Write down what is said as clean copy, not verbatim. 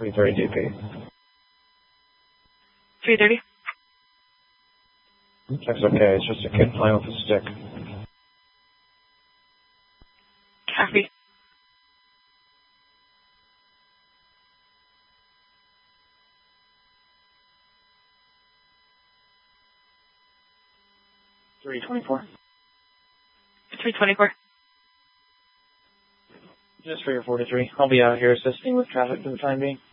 330 DP. 330. That's okay, it's just a kid playing with a stick. Copy. $324. $324. Just for your 43. I'll be out here assisting with traffic for the time being.